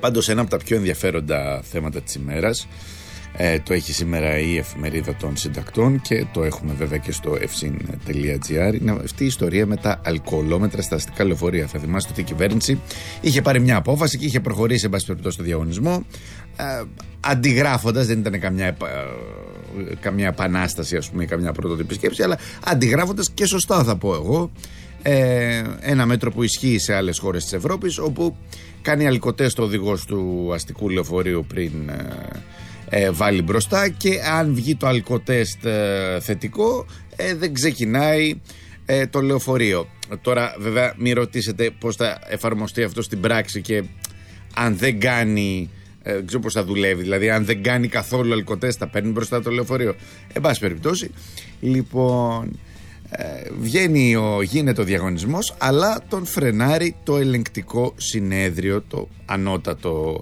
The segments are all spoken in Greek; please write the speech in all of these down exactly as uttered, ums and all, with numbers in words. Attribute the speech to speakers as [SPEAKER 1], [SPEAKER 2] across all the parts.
[SPEAKER 1] Πάντως ένα από τα πιο ενδιαφέροντα θέματα της ημέρας, ε, το έχει σήμερα η Εφημερίδα των Συντακτών και το έχουμε βέβαια και στο ευσύν τελεία τζι άρ, είναι αυτή η ιστορία με τα αλκοολόμετρα στα αστικά λεωφορεία. Θα θυμάστε ότι η κυβέρνηση είχε πάρει μια απόφαση και είχε προχωρήσει εν πάση περιπτώσει στο διαγωνισμό, ε, αντιγράφοντας, δεν ήταν καμιά, ε, καμιά επανάσταση ας πούμε, καμιά πρωτότυπη σκέψη, αλλά αντιγράφοντας και σωστά θα πω εγώ, ε, ένα μέτρο που ισχύει σε άλλες χώρες της Ευρώπης, όπου κάνει αλκοτέστ ο οδηγός του αστικού λεωφορείου πριν ε, ε, βάλει μπροστά, και αν βγει το αλκοτέστ ε, θετικό, ε, δεν ξεκινάει ε, το λεωφορείο. Τώρα βέβαια μην ρωτήσετε πώς θα εφαρμοστεί αυτό στην πράξη και αν δεν κάνει, ε, δεν ξέρω πώς θα δουλεύει, δηλαδή αν δεν κάνει καθόλου αλκοτέστ θα παίρνει μπροστά το λεωφορείο. Εν πάση περιπτώσει, λοιπόν, ε, βγαίνει ο, γίνεται ο διαγωνισμός, αλλά τον φρενάρει το ελεγκτικό συνέδριο, το ανώτατο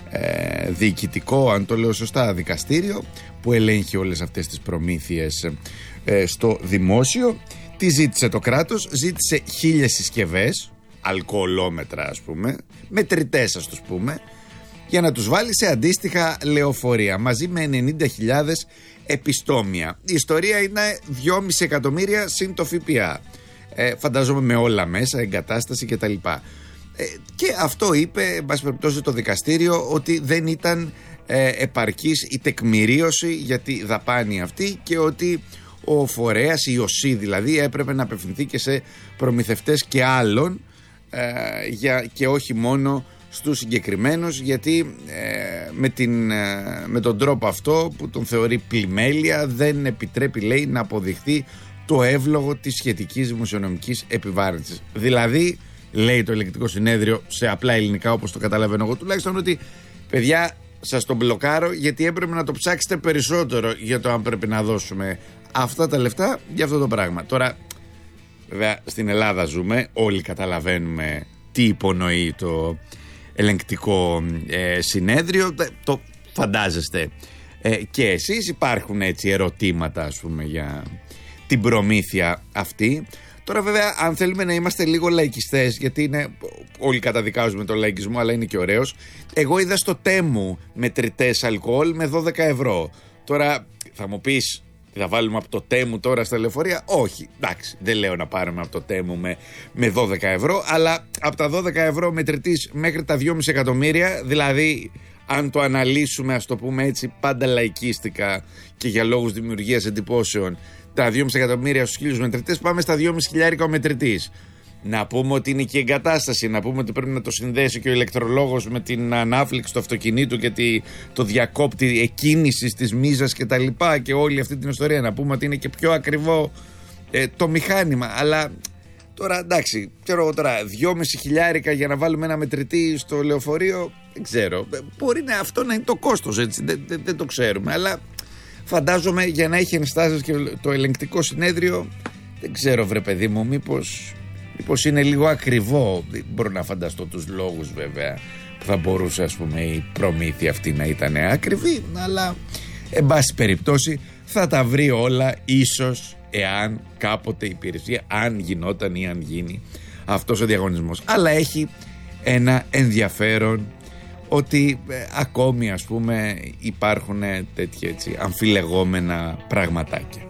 [SPEAKER 1] ε, διοικητικό, αν το λέω σωστά, δικαστήριο που ελέγχει όλες αυτές τις προμήθειες ε, στο δημόσιο. Τι ζήτησε το κράτος? Ζήτησε χίλιες συσκευές, αλκοολόμετρα ας πούμε, μετρητές ας τους πούμε, για να τους βάλει σε αντίστοιχα λεωφορεία, μαζί με ενενήντα χιλιάδες επιστόμια. Η ιστορία είναι δυόμισι εκατομμύρια συν το ΦΠΑ, ε, φαντάζομαι με όλα μέσα, εγκατάσταση κτλ. Ε, και αυτό είπε, εν πάση περιπτώσει, το δικαστήριο, ότι δεν ήταν ε, επαρκής η τεκμηρίωση για τη δαπάνη αυτή και ότι ο φορέας, η ΟΣΥ δηλαδή, έπρεπε να απευθυνθεί και σε προμηθευτές και άλλων, ε, για, και όχι μόνο στους συγκεκριμένους, γιατί ε, με, την, ε, με τον τρόπο αυτό που τον θεωρεί πλημέλεια δεν επιτρέπει, λέει, να αποδειχθεί το εύλογο της σχετικής δημοσιονομικής επιβάρυνσης. Δηλαδή, λέει το ελεγκτικό συνέδριο σε απλά ελληνικά, όπως το καταλαβαίνω εγώ τουλάχιστον, ότι παιδιά, σας τον μπλοκάρω γιατί έπρεπε να το ψάξετε περισσότερο για το αν πρέπει να δώσουμε αυτά τα λεφτά για αυτό το πράγμα. Τώρα βέβαια στην Ελλάδα ζούμε, όλοι καταλαβαίνουμε τι υπονοεί το ελεγκτικό ε, συνέδριο, το φαντάζεστε ε, και εσείς. Υπάρχουν έτσι ερωτήματα ας πούμε για την προμήθεια αυτή. Τώρα βέβαια αν θέλουμε να είμαστε λίγο λαϊκιστές, γιατί είναι, όλοι καταδικάζουμε τον λαϊκισμό αλλά είναι και ωραίος, εγώ είδα στο Τέμου μετρητές αλκοόλ με δώδεκα ευρώ. Τώρα θα μου πεις, θα βάλουμε από το Τέμου τώρα στα λεωφορεία? Όχι, εντάξει, δεν λέω να πάρουμε από το Τέμου με, με δώδεκα ευρώ, αλλά από τα δώδεκα ευρώ μετρητής μέχρι τα δυόμισι εκατομμύρια, δηλαδή αν το αναλύσουμε, ας το πούμε έτσι πάντα λαϊκίστικα και για λόγους δημιουργίας εντυπώσεων, τα δυόμισι εκατομμύρια στους χίλιους μετρητές, πάμε στα δυόμισι χιλιάρικα ο μετρητής. Να πούμε ότι είναι και η εγκατάσταση, να πούμε ότι πρέπει να το συνδέσει και ο ηλεκτρολόγος με την ανάφληξη του αυτοκινήτου και τη, το διακόπτη εκκίνησης της μίζας και τα λοιπά και όλη αυτή την ιστορία. Να πούμε ότι είναι και πιο ακριβό ε, το μηχάνημα. Αλλά τώρα εντάξει, ξέρω εγώ τώρα, δυόμισι χιλιάρικα για να βάλουμε ένα μετρητή στο λεωφορείο, δεν ξέρω. Μπορεί να, αυτό να είναι το κόστος, έτσι, δεν, δεν, δεν το ξέρουμε. Αλλά φαντάζομαι για να έχει ενστάσεις και το ελεγκτικό συνέδριο, δεν ξέρω βρε παιδί μου, μήπως... Μήπως είναι λίγο ακριβό. Δεν μπορώ να φανταστώ τους λόγους βέβαια που θα μπορούσε ας πούμε η προμήθεια αυτή να ήταν ακριβή, αλλά εν πάση περιπτώσει θα τα βρει όλα ίσως εάν κάποτε η υπηρεσία, αν γινόταν ή αν γίνει αυτός ο διαγωνισμός. Αλλά έχει ένα ενδιαφέρον ότι ε, ακόμη ας πούμε υπάρχουν τέτοια έτσι αμφιλεγόμενα πραγματάκια.